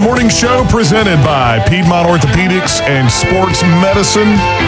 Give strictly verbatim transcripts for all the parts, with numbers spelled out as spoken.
morning show presented by Piedmont Orthopedics and Sports Medicine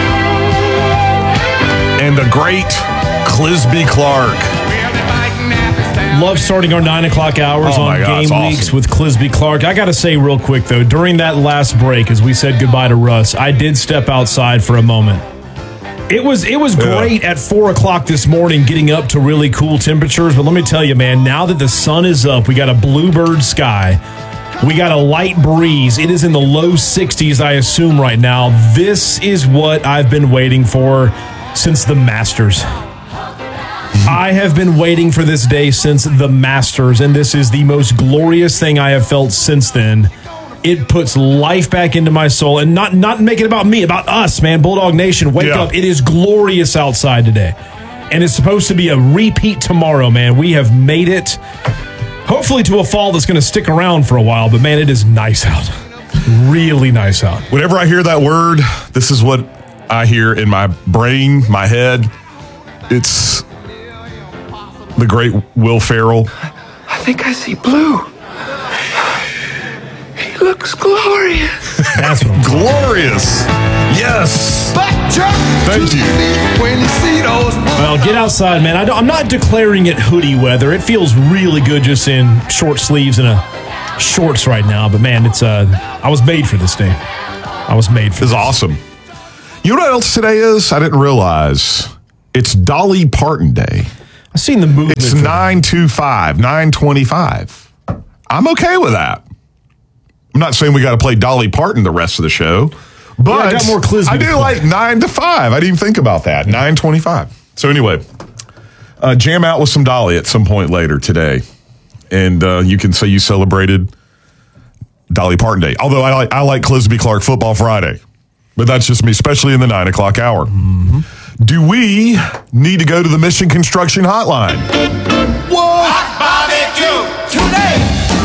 and the great Clisby Clark. Love starting our nine o'clock hours oh on God, game awesome. weeks with Clisby Clark. I got to say real quick, though, during that last break, as we said goodbye to Russ, I did step outside for a moment. It was it was great yeah. at four o'clock this morning getting up to really cool temperatures, but let me tell you, man, now that the sun is up, we got a bluebird sky. We got a light breeze. It is in the low sixties, I assume, right now. This is what I've been waiting for since the Masters. I have been waiting for this day since the Masters, and this is the most glorious thing I have felt since then. It puts life back into my soul, and not not make it about me, about us, man. Bulldog Nation, wake yeah. up. It is glorious outside today, and it's supposed to be a repeat tomorrow, man. We have made it, hopefully to a fall that's going to stick around for a while, but, man, it is nice out. Really nice out. Whenever I hear that word, this is what I hear in my brain, my head. It's the great Will Ferrell. I think I see blue. He looks glorious. That's what I'm glorious. Yes. Thank you. When you see those well, get outside, man. I don't, I'm not declaring it hoodie weather. It feels really good just in short sleeves and a shorts right now. But, man, it's uh, I was made for this day. I was made for this. This is awesome. You know what else today is? I didn't realize. It's Dolly Parton Day. I've seen the movement. It's nine twenty-five, nine twenty-five. I'm okay with that. I'm not saying we got to play Dolly Parton the rest of the show, but yeah, I, got more Clisby I do like nine to five. I didn't even think about that. nine twenty-five. So anyway, uh, jam out with some Dolly at some point later today, and uh, you can say you celebrated Dolly Parton Day. Although I like I like Clisby Clark Football Friday, but that's just me, especially in the nine o'clock hour. Mm-hmm. Do we need to go to the Mission Construction Hotline? What? Barbecue today.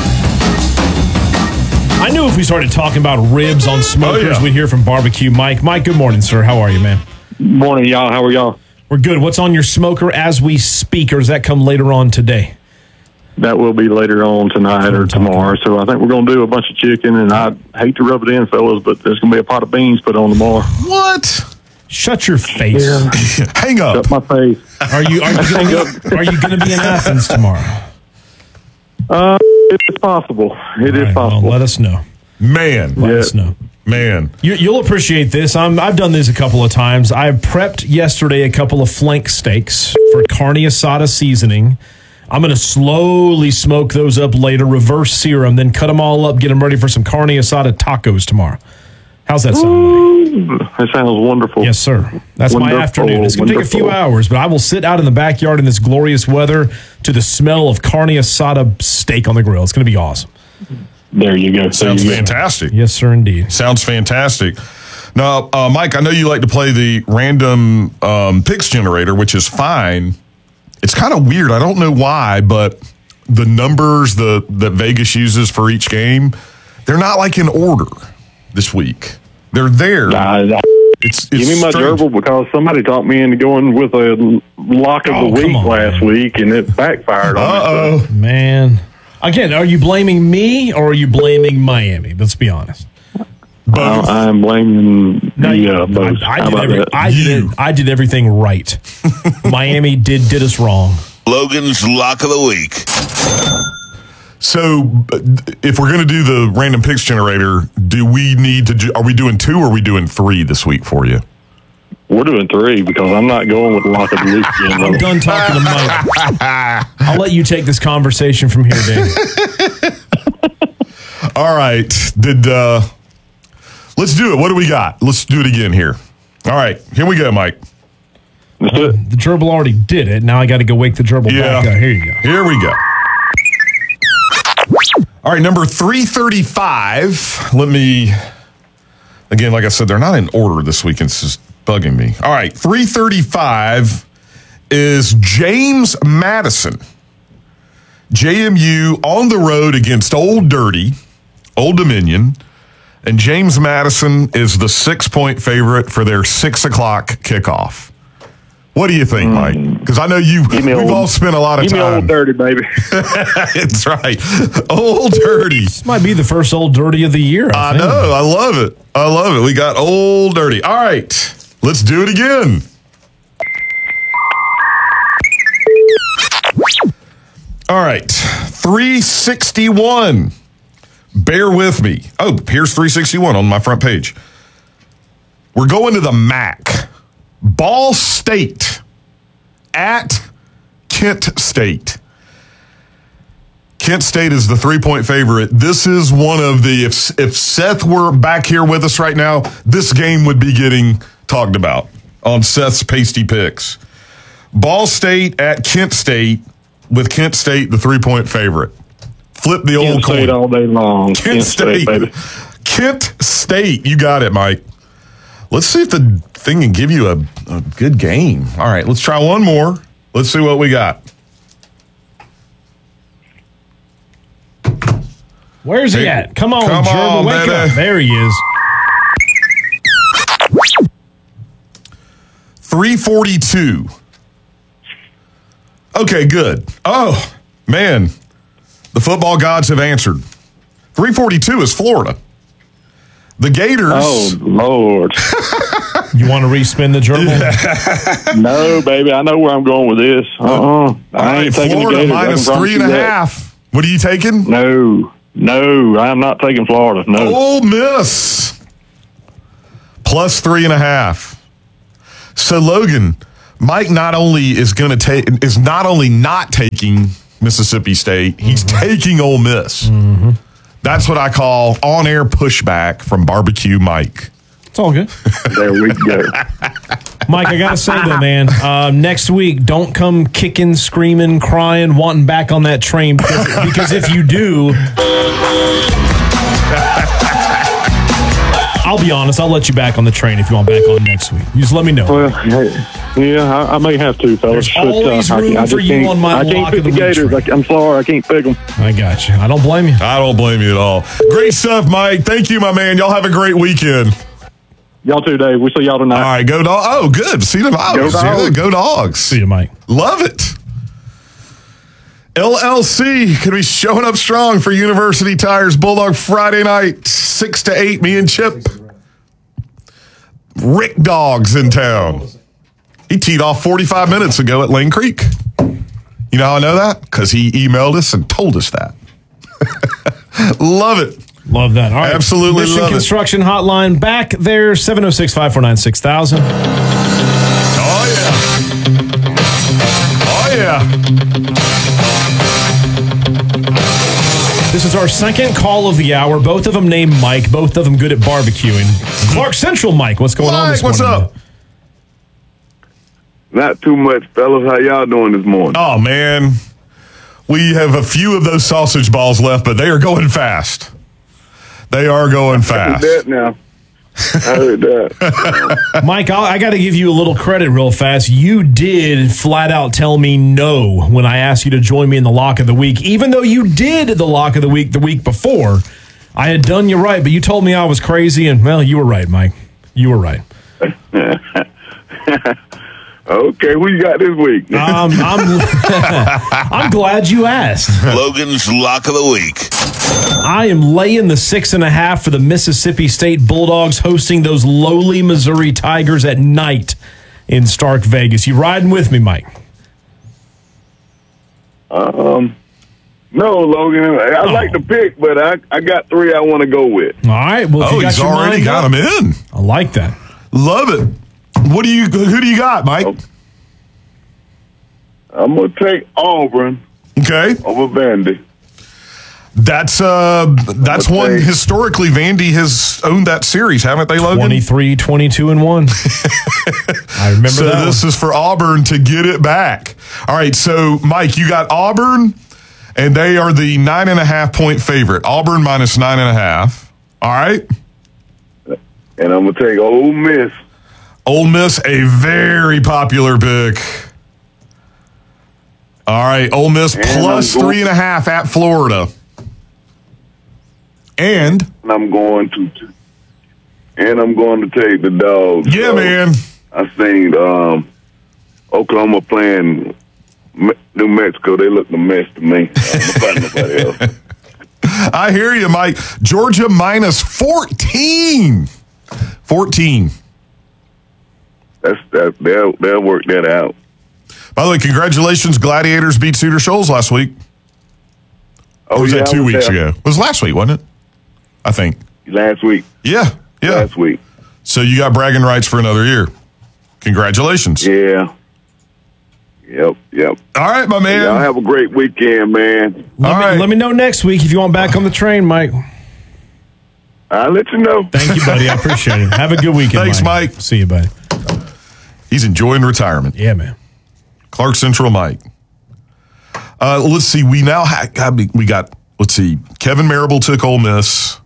I knew if we started talking about ribs on smokers, oh, yeah. we'd hear from Barbecue Mike. Mike, good morning, sir. How are you, man? Morning, y'all. How are y'all? We're good. What's on your smoker as we speak, or does that come later on today? That will be later on tonight or tomorrow. So I think we're going to do a bunch of chicken, and I hate to rub it in, fellas, but there's going to be a pot of beans put on tomorrow. What? Shut your face. Yeah. Hang up. Shut my face. Are you are you gonna, are you going to be in Athens tomorrow? Uh, it's possible. It All is right, possible. Well, let us know. Man. Let Yeah. us know. Man. You, you'll appreciate this. I'm, I've done this a couple of times. I prepped yesterday a couple of flank steaks for carne asada seasoning. I'm going to slowly smoke those up later, reverse sear them, then cut them all up, get them ready for some carne asada tacos tomorrow. How's that sound? Ooh, that sounds wonderful. Yes, sir. That's Wonderful, my afternoon. It's going to take a few wonderful. hours, but I will sit out in the backyard in this glorious weather to the smell of carne asada steak on the grill. It's going to be awesome. There you go. Sounds there you fantastic. Yes, sir, indeed. Sounds fantastic. Now, uh, Mike, I know you like to play the random um, picks generator, which is fine. It's kind of weird. I don't know why, but the numbers the, that Vegas uses for each game, they're not like in order this week. They're there. Nah, nah. It's, it's Give me my strange. gerbil because somebody talked me into going with a lock of Oh, the come week on, last man. week, and it backfired on me. Uh-oh. Man. Again, are you blaming me or are you blaming Miami? Let's be honest. Uh, I'm blaming No, the you- uh, both. I, I, How did about every, that? I, did it, I did everything right. Miami did did us wrong. Logan's Lock of the Week. So, if we're going to do the random picks generator, do we need to? Ju- are we doing two or are we doing three this week for you? We're doing three because I'm not going with the lock of the week again. I'm done talking to Mike. I'll let you take this conversation from here, Dave. All right. Did uh, let's do it. What do we got? Let's do it again here. All right. Here we go, Mike. That's it. The gerbil already did it. Now I got to go wake the gerbil Yeah. back up. Here you go. Here we go. All right, number three thirty-five. Let me, again, like I said, they're not in order this week. It's just bugging me. All right, three thirty-five is James Madison. J M U on the road against Old Dirty, Old Dominion. And James Madison is the six-point favorite for their six o'clock kickoff. What do you think, Mike? Because I know you. We've old, all spent a lot of give time. Give me old dirty, baby. That's right. Old dirty. This might be the first old dirty of the year. I, I know. I love it. I love it. We got old dirty. All right. Let's do it again. All right. three sixty-one. Bear with me. Oh, here's three sixty-one on my front page. We're going to the M A C. Ball State at Kent State. Kent State is the three-point favorite. This is one of the, if, if Seth were back here with us right now, this game would be getting talked about on Seth's Pasty Picks. Ball State at Kent State, with Kent State the three-point favorite. Flip the old Kent coin. State all day long. Kent, Kent State. State, baby. Kent State. You got it, Mike. Let's see if the thing can give you a, a good game. All right, let's try one more. Let's see what we got. Where's he Hey, at? Come on, come German, on, wake baby. up. There he is. three forty-two. Okay, good. Oh, man. The football gods have answered. three forty-two is Florida. The Gators. Oh, Lord. You want to respin the gerbil? No, baby. I know where I'm going with this. Uh-uh. All I right, ain't taking Florida the Gators. minus I can three and promise a you that. half. What are you taking? No. No, I'm not taking Florida. No. Ole Miss. Plus three and a half. So, Logan, Mike not only is going to take, is not only not taking Mississippi State, he's mm-hmm. taking Ole Miss. Mm-hmm. That's what I call on-air pushback from Barbecue Mike. It's all good. There we go. Mike, I got to say, though, man, uh, next week, don't come kicking, screaming, crying, wanting back on that train, because, because if you do, I'll be honest, I'll let you back on the train if you want back on next week. You just let me know. Well, hey, yeah, I, I may have to, fellas. There's always uh, I, room I for just you can't- on my I lock can't of pick the the week Gators. train. I, I'm sorry, I can't pick them. I got you. I don't blame you. I don't blame you at all. Great stuff, Mike. Thank you, my man. Y'all have a great weekend. Y'all too, Dave. We'll see y'all tonight. All right, go dog. Oh, good. See the dogs. Go Dogs. Yeah, go dogs. See you, Mike. Love it. L L C could be showing up strong for University Tires Bulldog Friday night, six to eight. Me and Chip. Rick Dogs in town. He teed off forty-five minutes ago at Lane Creek. You know how I know that? Because he emailed us and told us that. Love it. Love that. All right. Absolutely Mission love it. Construction Hotline back there, seven oh six, five four nine, six thousand. Oh, yeah. Oh, yeah. This is our second call of the hour. Both of them named Mike. Both of them good at barbecuing. Clark Central, Mike. What's going on Mike, this what's morning? up? Not too much, fellas. How y'all doing this morning? Oh, man. We have a few of those sausage balls left, but they are going fast. They are going I heard fast. that now. I heard that. Mike, I'll, I got to give you a little credit real fast. You did flat out tell me no when I asked you to join me in the lock of the week, even though you did the lock of the week the week before. I had done you right, but you told me I was crazy, and, well, you were right, Mike. You were right. Okay, who you got this week? Um, I'm, I'm glad you asked. Logan's Lock of the Week. I am laying the six and a half for the Mississippi State Bulldogs hosting those lowly Missouri Tigers at night in Stark Vegas. You riding with me, Mike? Um, no, Logan. I Oh. like to pick, but I, I got three I want to go with. All right. Well, if Oh, you got he's your already mind got up, him in. I like that. Love it. What do you? Who do you got, Mike? I'm going to take Auburn Okay, over Vandy. that's uh, that's I'm one gonna take- historically. Vandy has owned that series, haven't they, Logan? twenty-three, twenty-two, and one. I remember So that this one. is for Auburn to get it back. All right, so Mike, you got Auburn, and they are the nine and a half point favorite. Auburn minus nine and a half. All right, And I'm going to take Ole Miss. Ole Miss, a very popular pick. All right, Ole Miss And plus I'm going- three and a half at Florida. And And I'm going to and I'm going to take the Dogs. yeah, So man. I think um Oklahoma playing Me- New Mexico. They look a mess to me. I don't know about nobody else. I hear you, Mike. Georgia minus fourteen. fourteen. That's that. They'll they'll work that out. By the way, congratulations. Gladiators beat Cedar Shoals last week. Oh, Or was yeah, that two I was weeks there. ago? It was last week, wasn't it? I think. Last week. Yeah, yeah. Last week. So you got bragging rights for another year. Congratulations. Yeah. Yep. Yep. All right, my man. Y'all have a great weekend, man. Let, All me, right. let me know next week if you want back on the train, Mike. I'll let you know. Thank you, buddy. I appreciate it. Have a good weekend. Thanks, Mike. See you, buddy. He's enjoying retirement. Yeah, man. Clark Central Mike. Uh, let's see. We now have, we got, let's see. Kevin Marable took Ole Miss.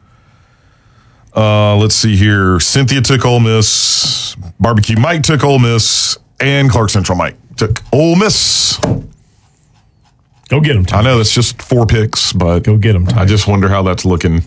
Uh, let's see here. Cynthia took Ole Miss. Barbecue Mike took Ole Miss. And Clark Central Mike took Ole Miss. Go get him, Tom. I know it's just four picks, but Go get him, Tom. I just wonder how that's looking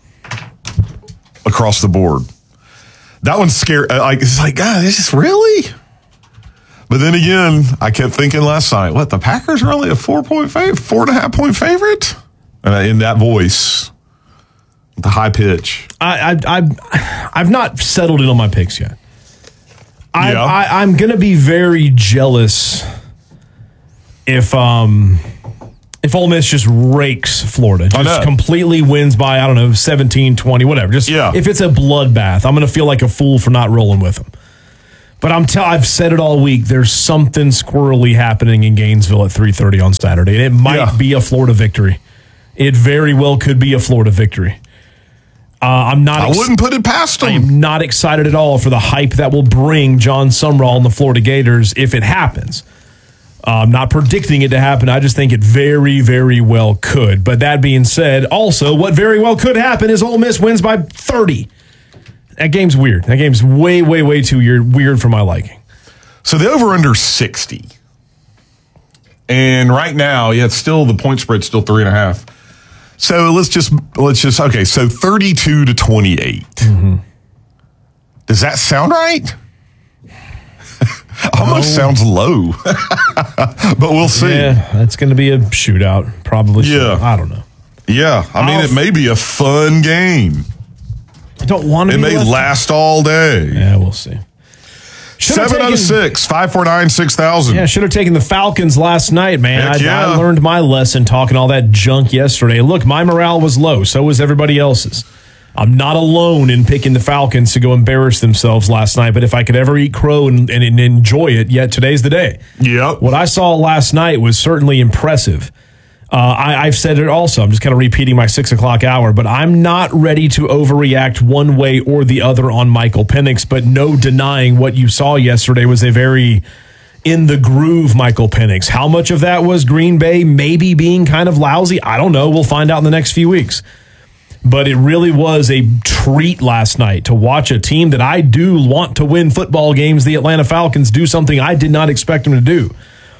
across the board. That one's scary. Like, it's like, God, this is really? But then again, I kept thinking last night, what, the Packers are only a four-point favorite, four and a half point favorite? And I, in that voice, the high pitch. I, I, I, I've not settled in on my picks yet. I, Yeah. I, I'm going to be very jealous if um if Ole Miss just rakes Florida, I just know. completely wins by, I don't know, seventeen, twenty, whatever. Just Yeah. if it's a bloodbath, I'm going to feel like a fool for not rolling with them. But I'm tell I've said it all week. There's something squirrely happening in Gainesville at three thirty on Saturday, and it might Yeah. be a Florida victory. It very well could be a Florida victory. Uh, I'm not. I ex- wouldn't put it past I them. am not excited at all for the hype that will bring John Sumrall and the Florida Gators if it happens. Uh, I'm not predicting it to happen. I just think it very, very well could. But that being said, also, what very well could happen is Ole Miss wins by thirty. That game's weird. That game's way, way, way too weird, weird for my liking. So the over-under sixty. And right now, yeah, it's still, the point spread's still three and a half. So let's just, let's just, okay, so thirty-two to twenty-eight. Mm-hmm. Does that sound right? Almost sounds low. But we'll see. Yeah, Yeah, that's going to be a shootout. Probably. so. Yeah. I don't know. I mean, I'll- it may be a fun game. I don't want to It be may left- last all day. Yeah, we'll see. Should've taken- seven oh six, five four nine, six thousand. Yeah, should have taken the Falcons last night, man. Heck I, yeah. I learned my lesson talking all that junk yesterday. Look, my morale was low. So was everybody else's. I'm not alone in picking the Falcons to go embarrass themselves last night. But if I could ever eat crow and, and, and enjoy it, yet today's the day. Yep. What I saw last night was certainly impressive. Uh, I, I've said it also. I'm just kind of repeating my six o'clock hour, but I'm not ready to overreact one way or the other on Michael Penix. But no denying what you saw yesterday was a very in the groove Michael Penix. How much of that was Green Bay maybe being kind of lousy? I don't know. We'll find out in the next few weeks. But it really was a treat last night to watch a team that I do want to win football games, the Atlanta Falcons, do something I did not expect them to do.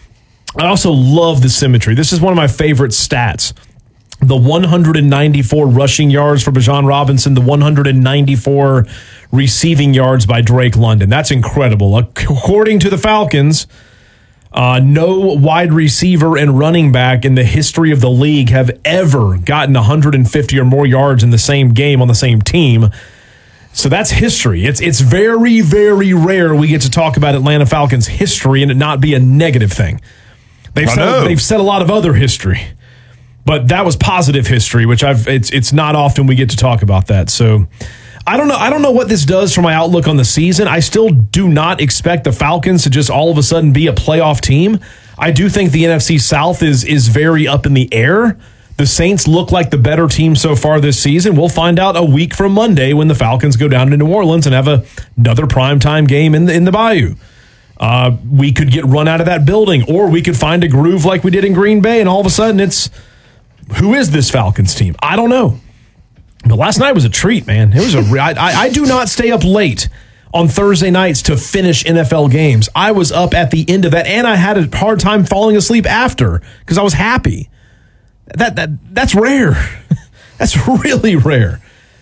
I also love the symmetry. This is one of my favorite stats. The one hundred ninety-four rushing yards for Bijan Robinson, the one hundred ninety-four receiving yards by Drake London. That's incredible. According to the Falcons, uh, no wide receiver and running back in the history of the league have ever gotten one hundred fifty or more yards in the same game on the same team. So that's history. It's it's very, very rare we get to talk about Atlanta Falcons history and it not be a negative thing. They've I said, know. they've said a lot of other history, but that was positive history, which I've it's it's not often we get to talk about that. So I don't know. I don't know what this does for my outlook on the season. I still do not expect the Falcons to just all of a sudden be a playoff team. I do think the N F C South is is very up in the air. The Saints look like the better team so far this season. We'll find out a week from Monday when the Falcons go down to New Orleans and have a, another primetime game in the, in the Bayou. Uh, we could get run out of that building, or we could find a groove like we did in Green Bay, and all of a sudden it's, who is this Falcons team? I don't know. But last night was a treat, man. It was a. I, I do not stay up late on Thursday nights to finish N F L games. I was up at the end of that, and I had a hard time falling asleep after because I was happy. That that that's rare. That's really rare.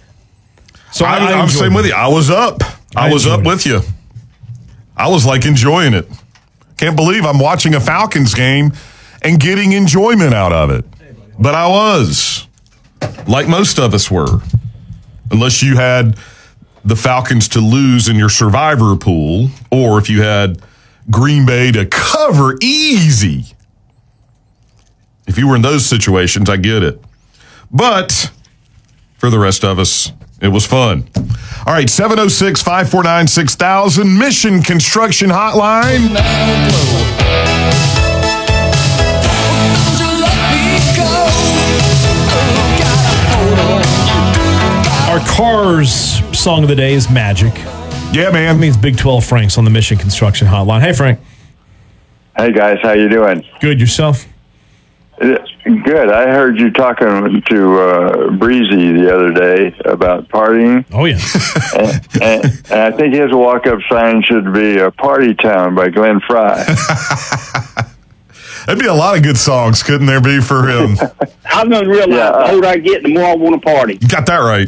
So I, I, I I'm enjoyed same it. with you. I was up. I, I was up enjoyed it. with you. I was like enjoying it. Can't believe I'm watching a Falcons game and getting enjoyment out of it. But I was, like most of us were, unless you had the Falcons to lose in your survivor pool, or if you had Green Bay to cover easy. If you were in those situations, I get it. But for the rest of us, it was fun. All right, seven oh six, five four nine, six thousand, Mission Construction Hotline. Our Cars song of the day is Magic. Yeah, man. That means Big twelve Frank's on the Mission Construction Hotline. Hey, Frank. Hey, guys. How you doing? Good. Yourself? Good. I heard you talking to uh, Breezy the other day about partying. Oh, yeah. and, and, and I think his walk-up sign should be a Party Town by Glenn Fry. That'd be a lot of good songs, couldn't there be, for him? I'm going to realize Yeah, uh, the older I get, the more I want to party. You got that right.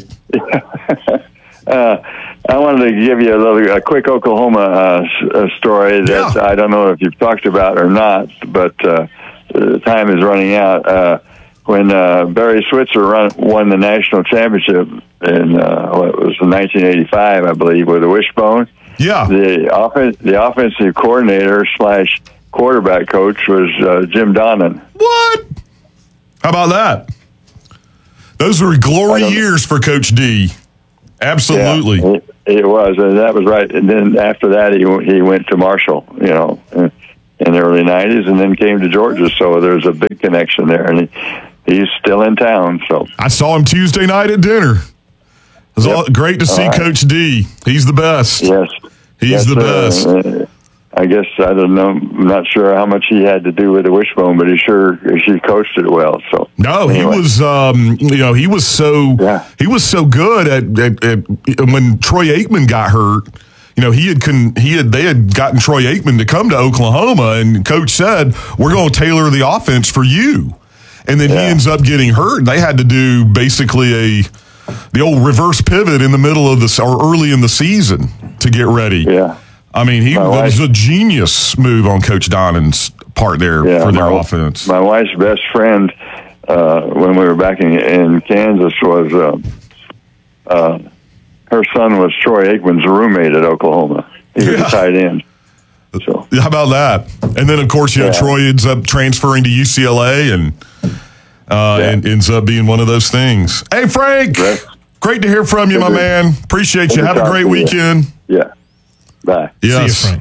uh, I wanted to give you a little, a quick Oklahoma uh, s- uh, story that Yeah. I don't know if you've talked about or not, but uh, the time is running out. Uh, when uh, Barry Switzer run, won the national championship in uh, what was in nineteen eighty-five, I believe, with the Wishbone. Yeah. The offen- the offensive coordinator slash quarterback coach was uh, Jim Donnan. What? How about that? Those were glory I don't- years for Coach D. Absolutely. Yeah, it, it was, and that was right. And then after that, he w- he went to Marshall, you know, in in the early nineties, and then came to Georgia. So there's a big connection there, and he, he's still in town. So I saw him Tuesday night at dinner. It was Yep. all, great to see All right. Coach D. He's the best. yes, He's yes, the uh, best. uh, I guess I don't know. I'm not sure how much he had to do with the Wishbone, but he sure he coached it well. So No, he anyway. was, um, you know, he was so Yeah. he was so good at, at, at when Troy Aikman got hurt. You know, he had con, he had they had gotten Troy Aikman to come to Oklahoma, and Coach said, "We're going to tailor the offense for you." And then he Yeah. ends up getting hurt. They had to do basically a the old reverse pivot in the middle of this or early in the season to get ready. Yeah. I mean, he My that was wife- a genius move on Coach Donnan's part there Yeah, for their my, offense. My wife's best friend uh, when we were back in, in Kansas was uh, uh, her son was Troy Aikman's roommate at Oklahoma. He was Yeah. a tight end. So How about that? And then, of course, you know, Yeah. Troy ends up transferring to U C L A and uh, Yeah. and ends up being one of those things. Hey, Frank, Right. great to hear from you, my Good to- man. Appreciate you. good to Have a talk great to you. weekend. yeah, bye. Yes. See you, Frank.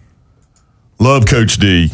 Love Coach D.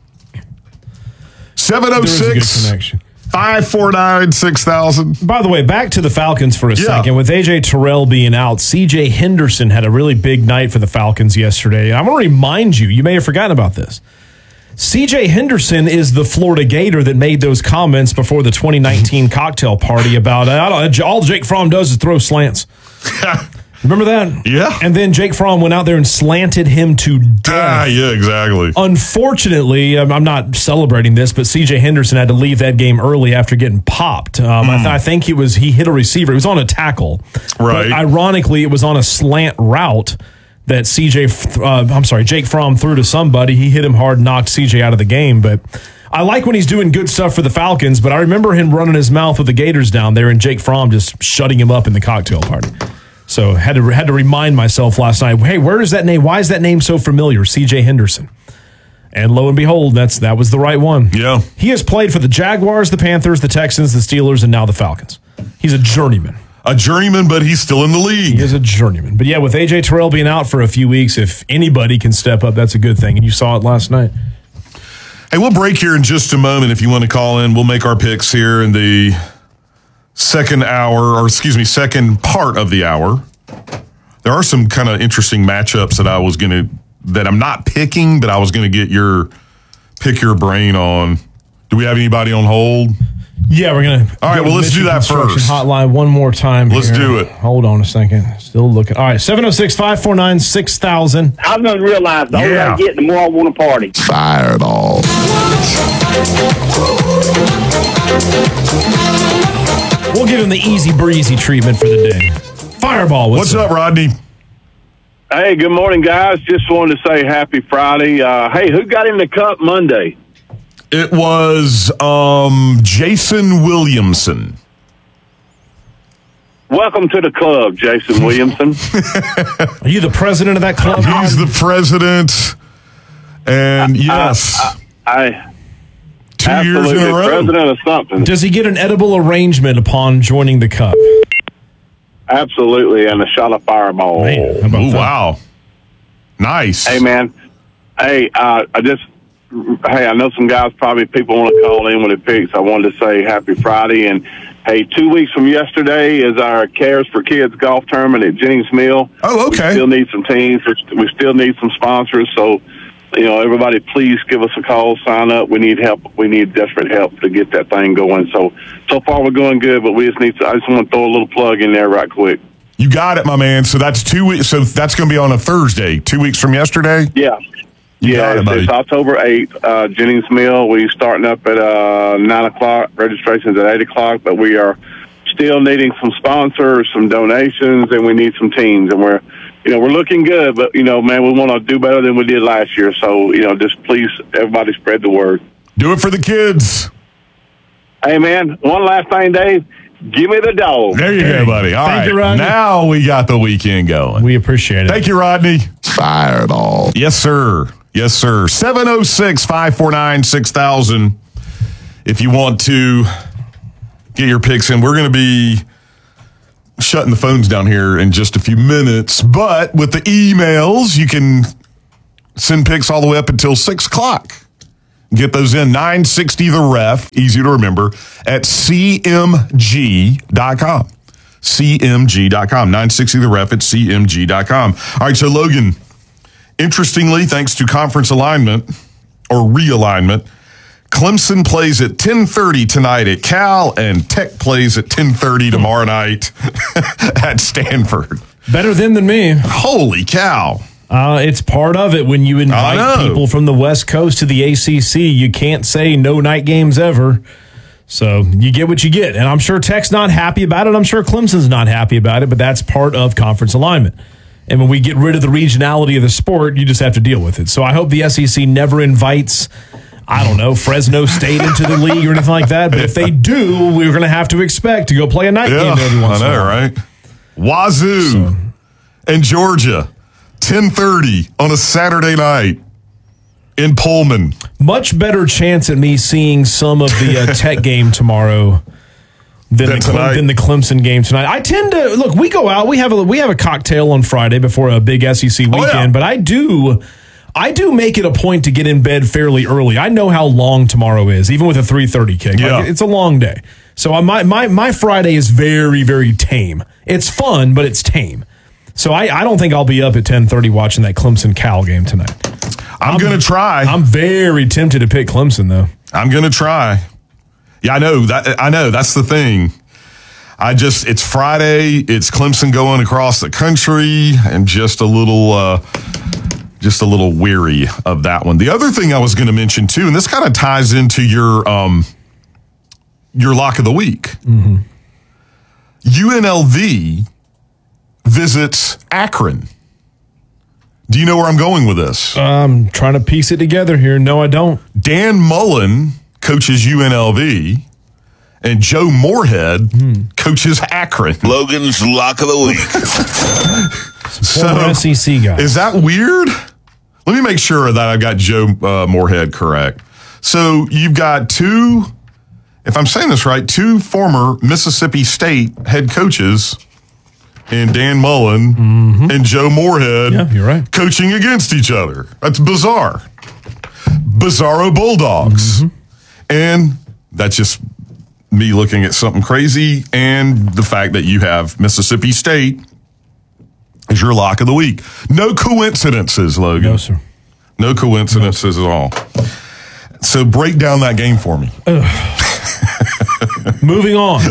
seven oh There is a good six, connection. five four nine, six thousand. By the way, back to the Falcons for a Yeah. second. With A J Terrell being out, C J Henderson had a really big night for the Falcons yesterday. I want to remind you, you may have forgotten about this. C J Henderson is the Florida Gator that made those comments before the twenty nineteen cocktail party about I don't, all Jake Fromm does is throw slants. Remember that? Yeah. And then Jake Fromm went out there and slanted him to death. Ah, yeah, exactly. Unfortunately, um, I'm not celebrating this, but C J Henderson had to leave that game early after getting popped. Um, I, th- I think he was he hit a receiver. He was on a tackle. Right. But ironically, it was on a slant route that C J, f- uh, I'm sorry, Jake Fromm threw to somebody. He hit him hard, knocked C J out of the game. But I like when he's doing good stuff for the Falcons, but I remember him running his mouth with the Gators down there and Jake Fromm just shutting him up in the cocktail party. So had to had to remind myself last night, hey, where is that name? Why is that name so familiar? C J Henderson. And lo and behold, that's that was the right one. Yeah. He has played for the Jaguars, the Panthers, the Texans, the Steelers, and now the Falcons. He's a journeyman. A journeyman, but he's still in the league. He is a journeyman. But yeah, with A J Terrell being out for a few weeks, if anybody can step up, that's a good thing. And you saw it last night. Hey, we'll break here in just a moment. If you want to call in, we'll make our picks here in the second hour, or excuse me, second part of the hour. There are some kind of interesting matchups that I was going to, that I'm not picking, but I was going to get your, pick your brain on. Do we have anybody on hold? Yeah, we're going to. All right, well, let's do that first. Hotline one more time. Let's here. do it. Hold on a second. Still looking. All right, seven oh six, five four nine, six thousand. I'm going to realize the older Yeah. I get, the more I want to party. Fireball. We'll give him the easy breezy treatment for the day. Fireball. What's up, Rodney? Hey, good morning, guys. Just wanted to say happy Friday. Uh, hey, who got in the cup Monday? It was um, Jason Williamson. Welcome to the club, Jason Williamson. Are you the president of that club? He's the president. And yes, I, I two years in a row. President of something. Does he get an edible arrangement upon joining the cup? Absolutely, and a shot of Fireball. Man, how about Ooh, that? wow. Nice. Hey, man. Hey, uh, I just, hey, I know some guys probably, people want to call in with their picks. I wanted to say happy Friday. And, hey, two weeks from yesterday is our Cares for Kids golf tournament at Jennings Mill. Oh, okay. We still need some teams. We still need some sponsors. So, you know, everybody, please give us a call, sign up. We need help. We need desperate help to get that thing going. So, so far we're going good, but we just need to, I just want to throw a little plug in there right quick. You got it, my man. So that's two weeks. So that's going to be on a Thursday, two weeks from yesterday? Yeah. You yeah, got it, it's, buddy. it's October eighth, uh, Jennings Mill. We're starting up at uh, nine o'clock. Registration's at eight o'clock, but we are still needing some sponsors, some donations, and we need some teams. And we're, you know, we're looking good, but, you know, man, we want to do better than we did last year. So, you know, just please, everybody spread the word. Do it for the kids. Hey, man, one last thing, Dave. Give me the dog. There you go, buddy. All Thank right. you, Rodney. Now we got the weekend going. We appreciate it. Thank you, Rodney. Fireball. Yes, sir. Yes, sir. seven oh six, five four nine, six thousand. If you want to get your picks in, we're going to be shutting the phones down here in just a few minutes. But with the emails, you can send picks all the way up until six o'clock. Get those in. nine sixty The Ref, easy to remember, at C M G dot com. C M G dot com. nine sixty The Ref at C M G dot com. All right, so Logan, interestingly, thanks to conference alignment or realignment, Clemson plays at ten thirty tonight at Cal, and Tech plays at ten thirty tomorrow night at Stanford. Better them than me. Holy cow. Uh, it's part of it when you I invite know. people from the West Coast to the A C C. You can't say no night games ever. So you get what you get. And I'm sure Tech's not happy about it. I'm sure Clemson's not happy about it, but that's part of conference alignment. And when we get rid of the regionality of the sport, you just have to deal with it. So I hope the S E C never invites, I don't know, Fresno State into the league or anything like that. But if they do, we're going to have to expect to go play a night Yeah, game every once I in a know, while. right? Wazoo So- and Georgia, ten thirty on a Saturday night in Pullman. Much better chance at me seeing some of the uh, Tech game tomorrow than Than the, Cle- tonight. than the Clemson game tonight. I tend to look. We go out. We have a we have a cocktail on Friday before a big S E C weekend. yeah. But I do, I do make it a point to get in bed fairly early. I know how long tomorrow is, even with a three thirty kick. Yeah. Like, it's a long day. So I, my my my Friday is very very tame. It's fun, but it's tame. So I, I don't think I'll be up at ten thirty watching that Clemson Cal game tonight. I'm, I'm- going to try. I'm very tempted to pick Clemson though. I'm going to try. Yeah, I know that. I know that's the thing. I just, it's Friday. It's Clemson going across the country, and just a little, uh, just a little weary of that one. The other thing I was going to mention too, and this kind of ties into your, um, your lock of the week. Mm-hmm. U N L V visits Akron. Do you know where I'm going with this? I'm trying to piece it together here. No, I don't. Dan Mullen coaches U N L V, and Joe Moorhead coaches Akron. Logan's Lock of the Week. Former S E C guy. Is that weird? Let me make sure that I've got Joe uh, Moorhead correct. So you've got two, if I'm saying this right, two former Mississippi State head coaches in Dan Mullen and Joe Moorhead Yeah, you're right. coaching against each other. That's bizarre. Bizarro Bulldogs. And that's just me looking at something crazy, and the fact that you have Mississippi State as your lock of the week. No coincidences, Logan. No, sir. No coincidences at all. So break down that game for me. Moving on.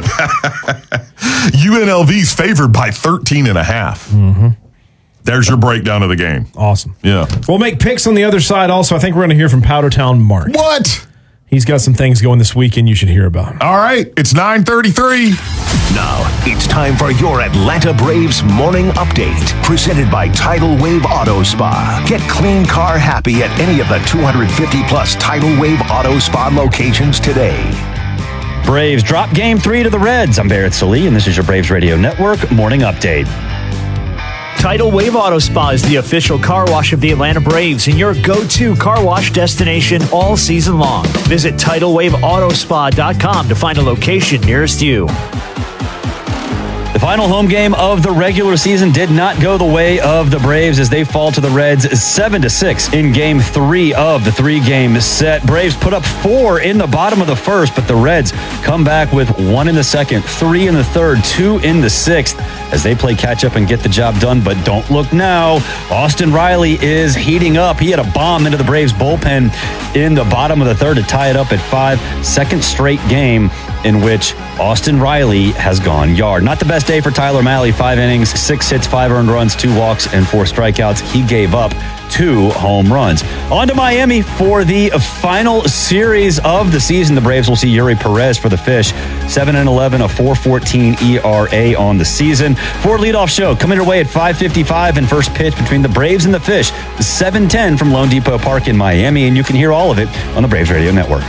U N L V's favored by thirteen and a half. Mm-hmm. There's your breakdown of the game. Awesome. Yeah. We'll make picks on the other side also. I think we're going to hear from Powdertown Mark. What? He's got some things going this weekend you should hear about. All right, it's nine thirty-three. Now, it's time for your Atlanta Braves morning update. Presented by Tidal Wave Auto Spa. Get clean car happy at any of the two hundred fifty plus Tidal Wave Auto Spa locations today. Braves drop game three to the Reds. I'm Barrett Salee, and this is your Braves Radio Network morning update. Tidal Wave Auto Spa is the official car wash of the Atlanta Braves and your go-to car wash destination all season long. Visit tidal wave auto spa dot com to find a location nearest you. The final home game of the regular season did not go the way of the Braves as they fall to the Reds seven to six in game three of the three-game set. Braves put up four in the bottom of the first, but the Reds come back with one in the second, three in the third, two in the sixth as they play catch-up and get the job done. But don't look now. Austin Riley is heating up. He had a bomb into the Braves bullpen in the bottom of the third to tie it up at five. Second straight game in which Austin Riley has gone yard. Not the best day for Tyler Mahle. Five innings, six hits, five earned runs, two walks, and four strikeouts. He gave up two home runs. On to Miami for the final series of the season. The Braves will see Yuri Perez for the Fish. seven and eleven, a four fourteen E R A on the season. For a leadoff show, coming your way at five fifty-five and first pitch between the Braves and the Fish. seven ten from Lone Depot Park in Miami, and you can hear all of it on the Braves Radio Network.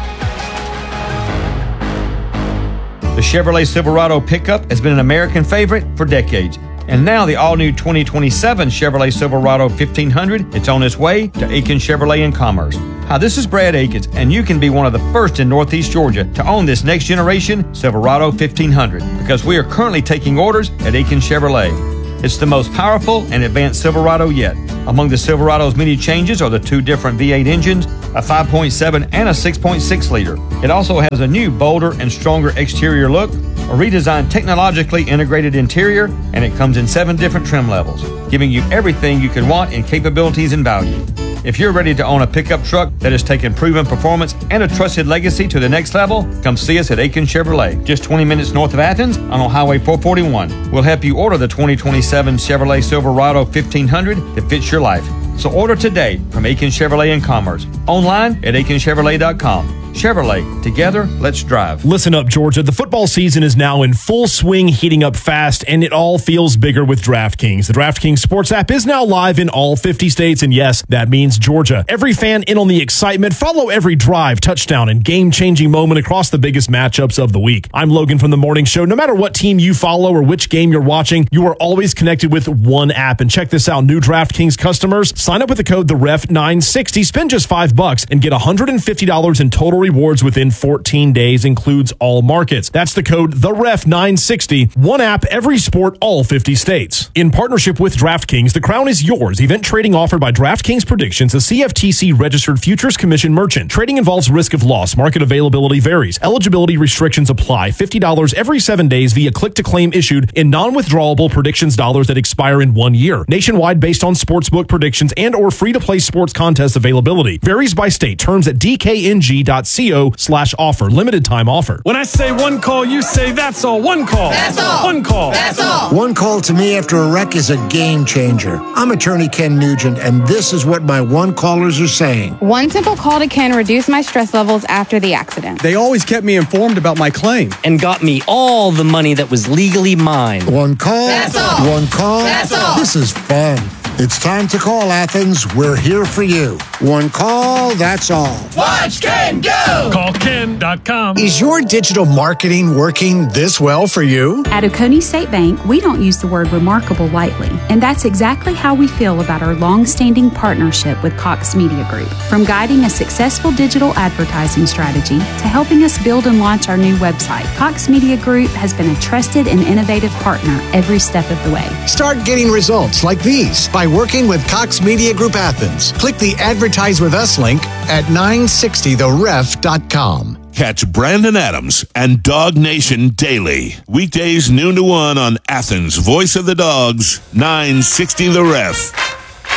The Chevrolet Silverado pickup has been an American favorite for decades. And now the all-new twenty twenty-seven Chevrolet Silverado fifteen hundred, it's on its way to Aiken Chevrolet in Commerce. Hi, this is Brad Akins, and you can be one of the first in Northeast Georgia to own this next-generation Silverado fifteen hundred because we are currently taking orders at Aiken Chevrolet. It's the most powerful and advanced Silverado yet. Among the Silverado's many changes are the two different V eight engines, a five point seven and a six point six liter. It also has a new, bolder, and stronger exterior look, a redesigned technologically integrated interior, and it comes in seven different trim levels, giving you everything you could want in capabilities and value. If you're ready to own a pickup truck that has taken proven performance and a trusted legacy to the next level, come see us at Aiken Chevrolet, just twenty minutes north of Athens on Highway four forty-one. We'll help you order the twenty twenty-seven Chevrolet Silverado fifteen hundred that fits your life. So order today from Aiken Chevrolet in Commerce, online at aiken chevrolet dot com. Chevrolet, together, let's drive. Listen up, Georgia. The football season is now in full swing, heating up fast, and it all feels bigger with DraftKings. The DraftKings Sports app is now live in all fifty states, and yes, that means Georgia. Every fan in on the excitement. Follow every drive, touchdown, and game-changing moment across the biggest matchups of the week. I'm Logan from The Morning Show. No matter what team you follow or which game you're watching, you are always connected with one app. And check this out, new DraftKings customers, sign up with the code the ref nine sixty, spend just five bucks, and get one hundred fifty dollars in total rewards within fourteen days, includes all markets. That's the code the ref nine sixty. One app, every sport, all fifty states. In partnership with DraftKings, the crown is yours. Event trading offered by DraftKings Predictions, a C F T C registered futures commission merchant. Trading involves risk of loss. Market availability varies. Eligibility restrictions apply. fifty dollars every seven days via click to claim issued in non-withdrawable predictions dollars that expire in one year. Nationwide based on sportsbook predictions and or free-to-play sports contest availability. Varies by state. Terms at d k n g dot co slash offer. Limited time offer. When I say one call, you say that's all. One call. That's all. One call. That's all. One call to me after a wreck is a game changer. I'm attorney Ken Nugent, and this is what my one callers are saying. One simple call to Ken reduced my stress levels after the accident. They always kept me informed about my claim and got me all the money that was legally mine. One call. That's all. One call. That's all. This is fun. It's time to call, Athens. We're here for you. One call, that's all. Watch Ken go! Call ken dot com. Is your digital marketing working this well for you? At Oconee State Bank, we don't use the word remarkable lightly, and that's exactly how we feel about our long-standing partnership with Cox Media Group. From guiding a successful digital advertising strategy to helping us build and launch our new website, Cox Media Group has been a trusted and innovative partner every step of the way. Start getting results like these by working with Cox Media Group Athens. Click the Advertise With Us link at nine sixty the ref dot com. Catch Brandon Adams and Dog Nation daily. Weekdays noon to one on Athens' Voice of the Dogs, nine sixty The Ref.